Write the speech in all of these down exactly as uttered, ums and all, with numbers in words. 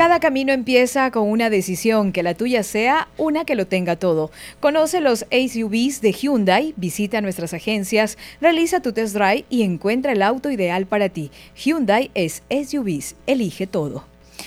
Cada camino empieza con una decisión, que la tuya sea una que lo tenga todo. Conoce los S U Vs de Hyundai, visita nuestras agencias, realiza tu test drive y encuentra el auto ideal para ti. Hyundai es S U Vs, elige todo.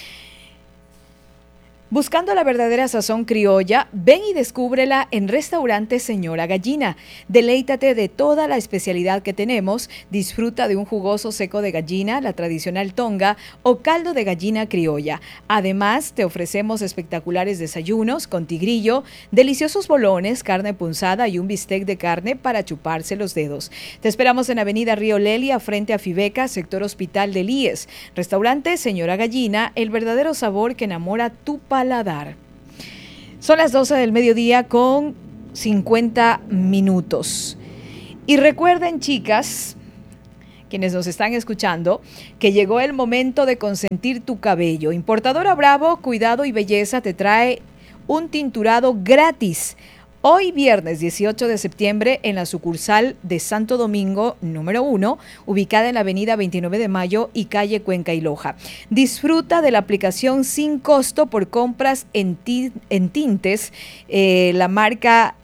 Buscando la verdadera sazón criolla, ven y descúbrela en Restaurante Señora Gallina. Deleítate de toda la especialidad que tenemos, disfruta de un jugoso seco de gallina, la tradicional tonga o caldo de gallina criolla. Además, te ofrecemos espectaculares desayunos con tigrillo, deliciosos bolones, carne punzada y un bistec de carne para chuparse los dedos. Te esperamos en Avenida Río Lelia, frente a Fibeca, sector Hospital del I E S. Restaurante Señora Gallina, el verdadero sabor que enamora tu paladar. Son las doce del mediodía con cincuenta minutos. Y recuerden, chicas, quienes nos están escuchando, que llegó el momento de consentir tu cabello. Importadora Bravo, Cuidado y Belleza te trae un tinturado gratis. Hoy viernes dieciocho de septiembre en la sucursal de Santo Domingo número uno, ubicada en la avenida veintinueve de mayo y calle Cuenca y Loja. Disfruta de la aplicación sin costo por compras en, ti en tintes, eh, la marca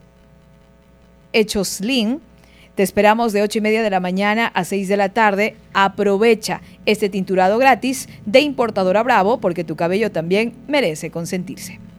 Echoslin. Te esperamos de ocho y media de la mañana a seis de la tarde. Aprovecha este tinturado gratis de Importadora Bravo, porque tu cabello también merece consentirse.